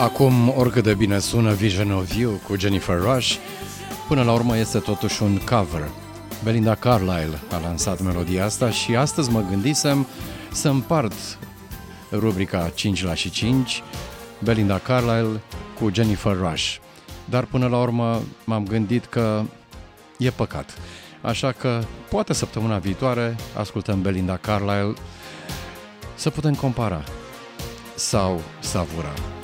Acum, oricât de bine sună Vision of You cu Jennifer Rush, până la urmă este totuși un cover. Belinda Carlisle a lansat melodia asta și astăzi mă gândisem să împart rubrica 5 la și 5, Belinda Carlisle cu Jennifer Rush. Dar până la urmă m-am gândit că e păcat. Așa că poate săptămâna viitoare ascultăm Belinda Carlisle să putem compara sau savura.